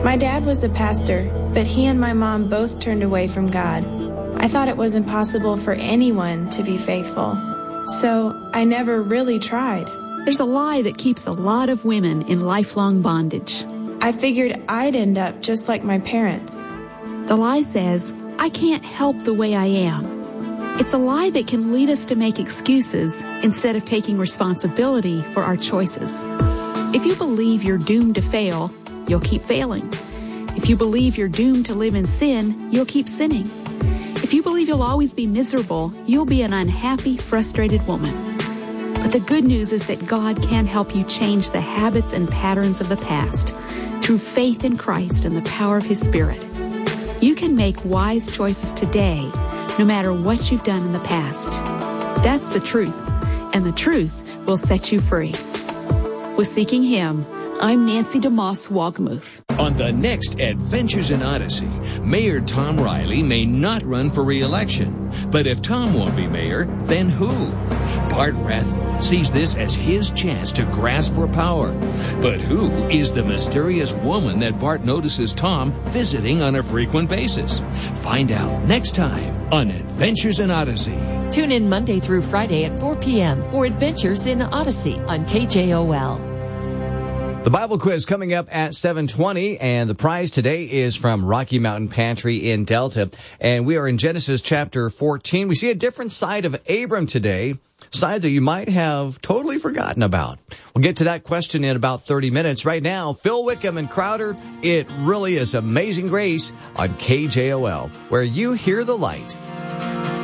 My dad was a pastor, but he and my mom both turned away from God. I thought it was impossible for anyone to be faithful, so I never really tried. There's a lie that keeps a lot of women in lifelong bondage. I figured I'd end up just like my parents. The lie says, I can't help the way I am. It's a lie that can lead us to make excuses instead of taking responsibility for our choices. If you believe you're doomed to fail, you'll keep failing. If you believe you're doomed to live in sin, you'll keep sinning. If you believe you'll always be miserable, you'll be an unhappy, frustrated woman. But the good news is that God can help you change the habits and patterns of the past through faith in Christ and the power of His Spirit. You can make wise choices today, no matter what you've done in the past. That's the truth, and the truth will set you free. With Seeking Him, I'm Nancy DeMoss Wogmuth. On the next Adventures in Odyssey, Mayor Tom Riley may not run for re-election. But if Tom won't be mayor, then who? Bart Rathbone sees this as his chance to grasp for power. But who is the mysterious woman that Bart notices Tom visiting on a frequent basis? Find out next time on Adventures in Odyssey. Tune in Monday through Friday at 4 p.m. for Adventures in Odyssey on KJOL. The Bible quiz coming up at 7:20, and the prize today is from Rocky Mountain Pantry in Delta. And we are in Genesis chapter 14. We see a different side of Abram today, side that you might have totally forgotten about. We'll get to that question in about 30 minutes. Right now, Phil Wickham and Crowder, It Really Is Amazing Grace on KJOL, where you hear the light.